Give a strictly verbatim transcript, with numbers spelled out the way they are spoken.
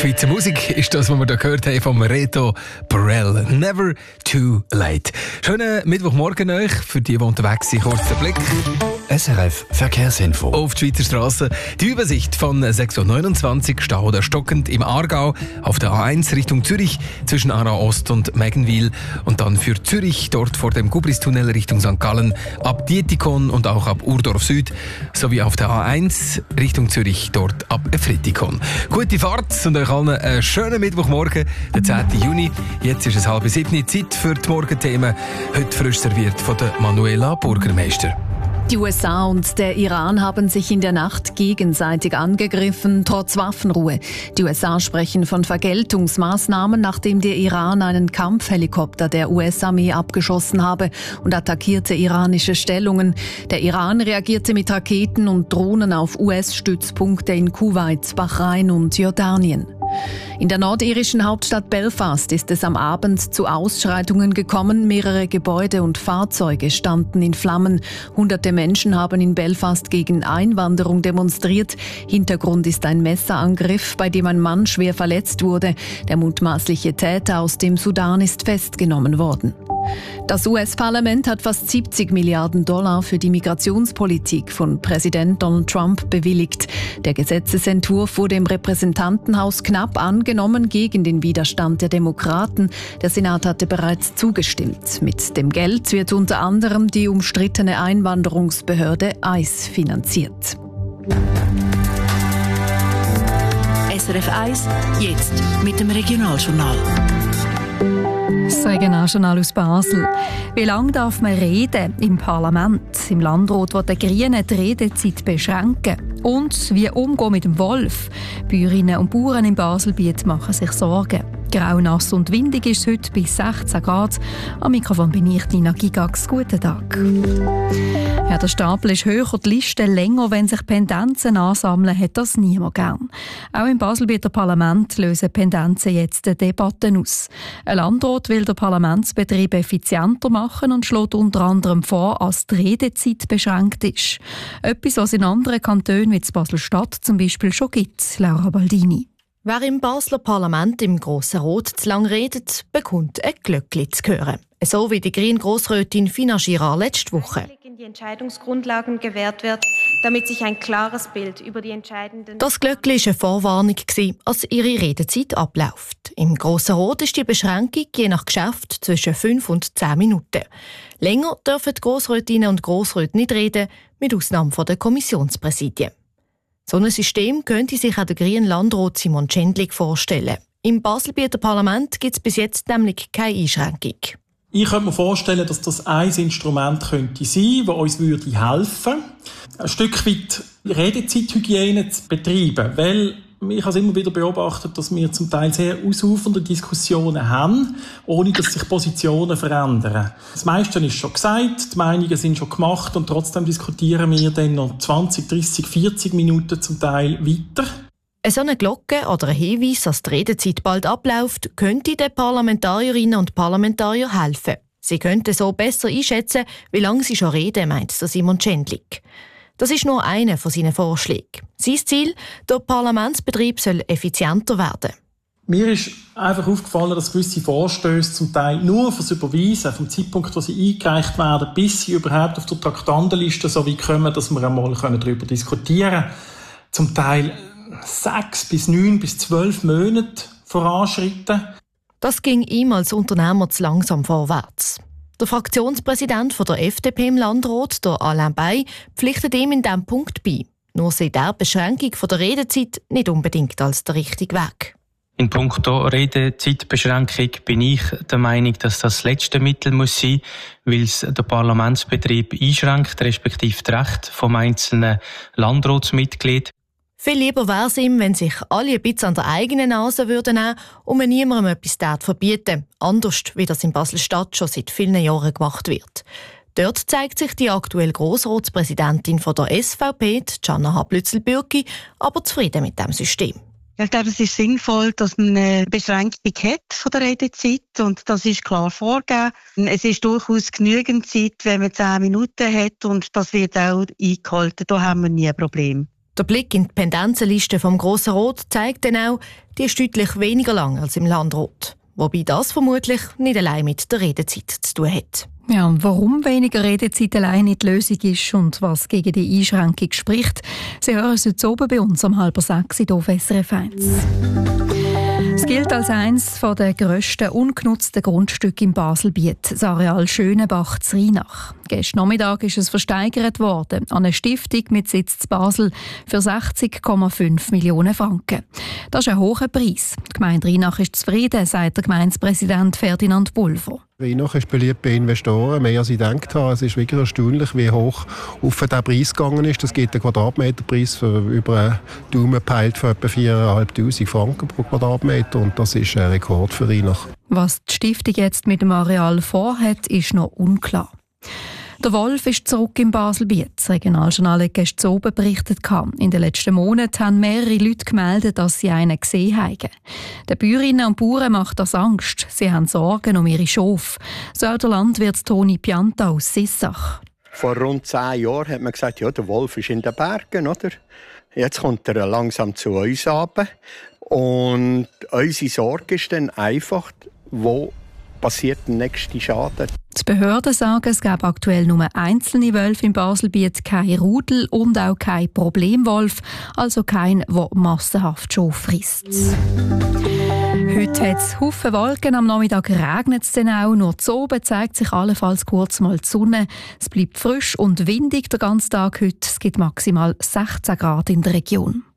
Schweizer Musik ist das, was wir da gehört haben vom Reto Borrell. Never too late. Schönen Mittwochmorgen euch. Für die, die unterwegs sind, kurzer Blick. S R F Verkehrsinfo. Auf die Schweizer Straße. Die Übersicht von sechs Uhr neunundzwanzig, Stau oder stockend im Aargau, auf der A eins Richtung Zürich, zwischen Aarau Ost und Meggenwil. Und dann für Zürich, dort vor dem Gubristunnel Richtung Sankt Gallen, ab Dietikon und auch ab Urdorf Süd, sowie auf der A eins Richtung Zürich, dort ab Fritikon. Gute Fahrt und euch allen einen schönen Mittwochmorgen, den zehnten Juni. Jetzt ist es halb sieben, Zeit für die Morgenthemen. Heute frisch serviert von der Manuela Burgermeister. Die U S A und der Iran haben sich in der Nacht gegenseitig angegriffen, trotz Waffenruhe. Die U S A sprechen von Vergeltungsmaßnahmen, nachdem der Iran einen Kampfhelikopter der U S-Armee abgeschossen habe und attackierte iranische Stellungen. Der Iran reagierte mit Raketen und Drohnen auf U S-Stützpunkte in Kuwait, Bahrain und Jordanien. In der nordirischen Hauptstadt Belfast ist es am Abend zu Ausschreitungen gekommen. Mehrere Gebäude und Fahrzeuge standen in Flammen. Hunderte Menschen haben in Belfast gegen Einwanderung demonstriert. Hintergrund ist ein Messerangriff, bei dem ein Mann schwer verletzt wurde. Der mutmaßliche Täter aus dem Sudan ist festgenommen worden. Das U S-Parlament hat fast siebzig Milliarden Dollar für die Migrationspolitik von Präsident Donald Trump bewilligt. Der Gesetzesentwurf wurde im Repräsentantenhaus knapp angenommen gegen den Widerstand der Demokraten. Der Senat hatte bereits zugestimmt. Mit dem Geld wird unter anderem die umstrittene Einwanderungsbehörde I C E finanziert. S R F eins, jetzt mit dem Regionaljournal. Das Regionaljournal aus Basel. Wie lange darf man reden im Parlament? Im Landrat will der Grüne die Redezeit beschränken. Und wie umgehen mit dem Wolf? Bäuerinnen und Bauern im Baselbiet machen sich Sorgen. Grau, nass und windig ist es heute bis sechzehn Grad. Am Mikrofon bin ich, Nina Gigax. Guten Tag. Ja, der Stapel ist höher und die Liste länger. Wenn sich Pendenzen ansammeln, hat das niemand gern. Auch im Baselbieter Parlament lösen Pendenzen jetzt Debatten aus. Ein Landrat will den Parlamentsbetrieb effizienter machen und schlägt unter anderem vor, dass die Redezeit beschränkt ist. Etwas, was in anderen Kantonen wie Basel-Stadt zum Beispiel schon gibt. Laura Baldini. Wer im Basler Parlament im Grossen Rot zu lang redet, bekommt ein Glöckli zu hören. So wie die grüne Grossrätin Fina Girard letzte Woche. Die Entscheidungsgrundlagen gewährt wird, damit sich ein klares Bild über die entscheidenden... Das Glöckli war eine Vorwarnung, als ihre Redezeit abläuft. Im Grossen Rot ist die Beschränkung je nach Geschäft zwischen fünf und zehn Minuten. Länger dürfen die Grossrätinnen und Grossräte nicht reden, mit Ausnahme der Kommissionspräsidien. So ein System könnte sich auch der grüne Landrat Simon Tschendlik vorstellen. Im Baselbieter Parlament gibt es bis jetzt nämlich keine Einschränkung. Ich könnte mir vorstellen, dass das ein Instrument könnte sein, das uns würde helfen, ein Stück weit Redezeithygiene zu betreiben. Weil ich habe immer wieder beobachtet, dass wir zum Teil sehr ausufernde Diskussionen haben, ohne dass sich Positionen verändern. Das meiste ist schon gesagt, die Meinungen sind schon gemacht und trotzdem diskutieren wir dann noch zwanzig, dreissig, vierzig Minuten zum Teil weiter. So eine Glocke oder ein Hinweis, dass die Redezeit bald abläuft, könnte den Parlamentarierinnen und Parlamentariern helfen. Sie könnten so besser einschätzen, wie lange sie schon reden, meint Simon Tschendlik. Das ist nur einer von seinen Vorschlägen. Sein Ziel, der Parlamentsbetrieb soll effizienter werden. Mir ist einfach aufgefallen, dass gewisse Vorstöße zum Teil nur fürs Überweisen, vom Zeitpunkt, wo sie eingereicht werden, bis sie überhaupt auf der Traktandenliste so weit kommen, dass wir einmal darüber diskutieren können, zum Teil sechs bis neun bis zwölf Monate voranschritten. Das ging ihm als Unternehmer zu langsam vorwärts. Der Fraktionspräsident von der F D P im Landrat, der Alain Bay, pflichtet ihm in diesem Punkt bei. Nur sieht er Beschränkung der Redezeit nicht unbedingt als der richtige Weg. In puncto Redezeitbeschränkung bin ich der Meinung, dass das das letzte Mittel muss sein, weil es den Parlamentsbetrieb einschränkt, respektive das Recht vom einzelnen Landratsmitglied. Viel lieber wäre es ihm, wenn sich alle ein bisschen an der eigenen Nase würden nehmen und man niemandem etwas verbieten. Anders, wie das in Basel-Stadt schon seit vielen Jahren gemacht wird. Dort zeigt sich die aktuelle Grossratspräsidentin von der S V P, Gianna Hablützel-Bürki, aber zufrieden mit dem System. Ich glaube, es ist sinnvoll, dass man eine Beschränkung hat von der Redezeit und das ist klar vorgegeben. Es ist durchaus genügend Zeit, wenn man zehn Minuten hat und das wird auch eingehalten. Da haben wir nie ein Problem. Der Blick in die Pendenzenliste vom Grossen Rat zeigt dann auch, die ist deutlich weniger lang als im Landrat. Wobei das vermutlich nicht allein mit der Redezeit zu tun hat. Ja, und warum weniger Redezeit allein nicht die Lösung ist und was gegen die Einschränkung spricht, Sie hören es heute oben bei uns um halb sechs hier auf S R F eins. Es gilt als eines der grössten ungenutzten Grundstücke im Baselbiet, das Areal Schönenbach-Zreinach. Gestern Nachmittag ist es versteigert worden an eine Stiftung mit Sitz in Basel für sechzig Komma fünf Millionen Franken. Das ist ein hoher Preis. Die Gemeinde Rheinach ist zufrieden, sagt der Gemeindepräsident Ferdinand Pulver. Rheinach ist beliebt bei Investoren, mehr als ich gedacht habe. Es ist wirklich erstaunlich, wie hoch auf den Preis gegangen ist. Das gibt einen Quadratmeterpreis für über einen Daumen gepeilt von etwa viertausendfünfhundert Franken pro Quadratmeter. Und das ist ein Rekord für Rheinach. Was die Stiftung jetzt mit dem Areal vorhat, ist noch unklar. Der Wolf ist zurück im Baselbiet. Das Regionaljournal hat gestern oben berichtet. In den letzten Monaten haben mehrere Leute gemeldet, dass sie einen gesehen haben. Den Bäuerinnen und Bauern macht das Angst. Sie haben Sorgen um ihre Schafe. So auch der Landwirt Toni Pianta aus Sissach. Vor rund zehn Jahren hat man gesagt, ja, der Wolf ist in den Bergen, oder? Jetzt kommt er langsam zu uns runter. Und unsere Sorge ist dann einfach, wo passiert der nächste Schaden. Die Behörden sagen, es gäbe aktuell nur einzelne Wölfe im Baselbiet, kein Rudel und auch kein Problemwolf, also kein, der massenhaft Schafe frisst. Heute hat es Haufen Wolken, am Nachmittag regnet es dann auch, nur zu oben zeigt sich allenfalls kurz mal die Sonne. Es bleibt frisch und windig den ganzen Tag heute, es gibt maximal sechzehn Grad in der Region.